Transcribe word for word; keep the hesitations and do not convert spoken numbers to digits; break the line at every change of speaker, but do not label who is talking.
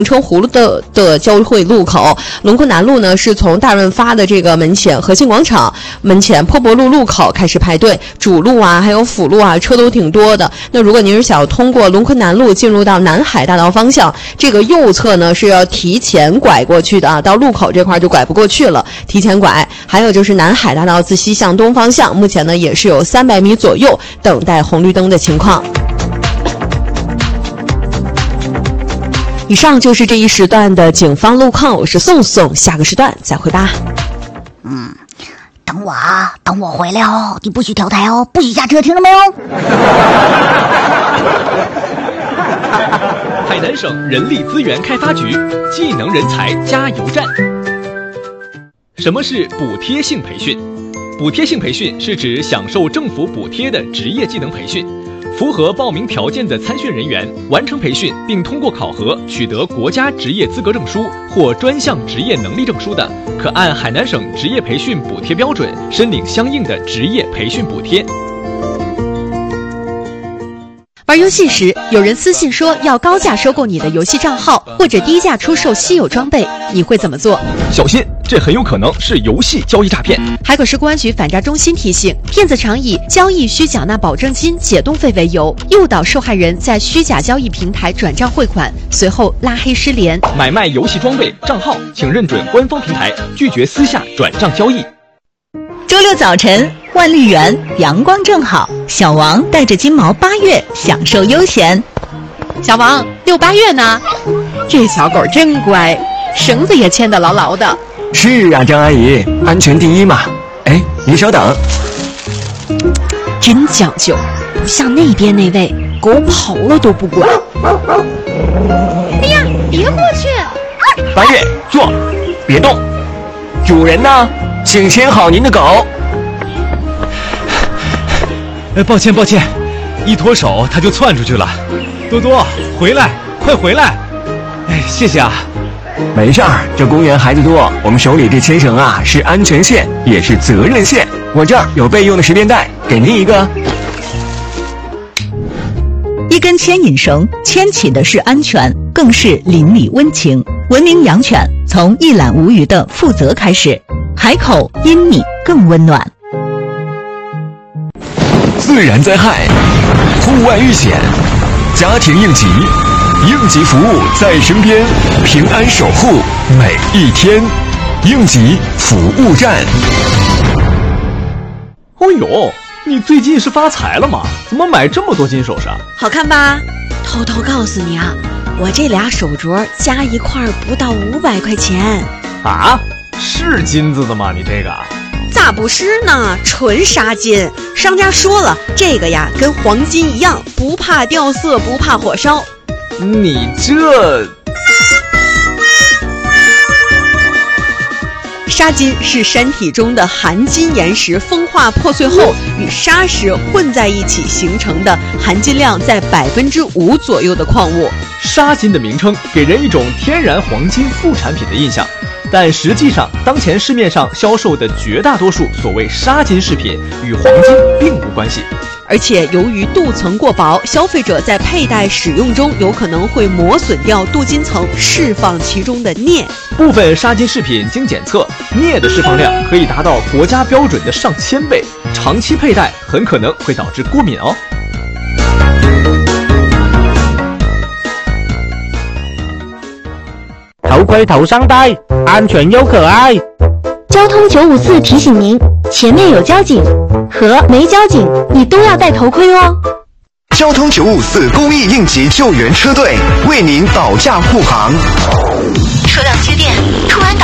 城葫芦的的交汇路口，龙昆南路呢是从大润发的这个门前和信广场门前坡博路路口开始排队，主路啊还有辅路啊车都挺多的。那如果您是想通过龙昆南路进入到南海大道方向，这个右侧呢是要提前拐过去的啊，到路口这块就拐不过去了，提前拐。还有就是南海大道自西向东方向，目前呢也是有三百米左右等待红绿灯的情况。以上就是这一时段的警方路况，我是宋宋，下个时段再会吧。
嗯，等我啊，等我回来哦，你不许调台哦，不许下车，听着没有？
海南省人力资源开发局技能人才加油站。什么是补贴性培训？补贴性培训是指享受政府补贴的职业技能培训。符合报名条件的参训人员完成培训并通过考核取得国家职业资格证书或专项职业能力证书的，可按海南省职业培训补贴标准申领相应的职业培训补贴。
玩游戏时，有人私信说要高价收购你的游戏账号，或者低价出售稀有装备，你会怎么做？
小心，这很有可能是游戏交易诈骗。
海口市公安局反诈中心提醒，骗子常以交易需缴纳保证金、解冻费为由，诱导受害人在虚假交易平台转账汇款，随后拉黑失联。
买卖游戏装备账号，请认准官方平台，拒绝私下转账交易。
周六早晨，万绿园阳光正好，小王带着金毛八月享受悠闲。
小王，遛八月呢？这小狗真乖，绳子也牵得牢牢的。
是啊，张阿姨，安全第一嘛。哎，你稍等。
真讲究，不像那边那位，狗跑了都不管。
哎呀，别过去！
八月，坐，别动。主人呢？请牵好您的狗。
哎，抱歉抱歉，一脱手它就窜出去了。多多，回来，快回来！哎，谢谢啊。
没事儿，这公园孩子多，我们手里这牵绳啊是安全线，也是责任线。我这儿有备用的十连带，给您一个。
一根牵引绳牵起的是安全，更是邻里温情。文明养犬，从一览无余的负责开始。海口因你更温暖。
自然灾害、户外遇险、家庭应急，应急服务在身边，平安守护每一天。应急服务站。
哦呦，你最近是发财了吗？怎么买这么多金首饰？
好看吧？偷偷告诉你啊，我这俩手镯加一块不到五百块钱。
啊？是金子的吗？你这个
咋不是呢？纯纱金，商家说了，这个呀跟黄金一样，不怕掉色，不怕火烧。
你这
砂金是山体中的含金岩石风化破碎后与砂石混在一起形成的含金量在百分之五左右的矿物。
砂金的名称给人一种天然黄金副产品的印象，但实际上当前市面上销售的绝大多数所谓砂金饰品与黄金并无关系。
而且由于镀层过薄，消费者在佩戴使用中有可能会磨损掉镀金层，释放其中的镍。
部分砂金饰品经检测，镍的释放量可以达到国家标准的上千倍，长期佩戴很可能会导致过敏哦。
头盔头上戴，安全又可爱。
交通九五四提醒您，前面有交警和没交警，你都要戴头盔哦。
交通九五四公益应急救援车队为您保驾护航。
车辆接电，突然